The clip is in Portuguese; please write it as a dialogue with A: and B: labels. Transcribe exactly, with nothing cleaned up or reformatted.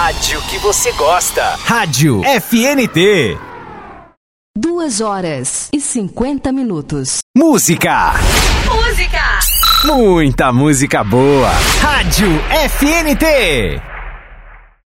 A: rádio que você gosta. Rádio F N T.
B: Duas horas e cinquenta minutos.
A: Música.
B: Música.
A: Muita música boa. Rádio F N T.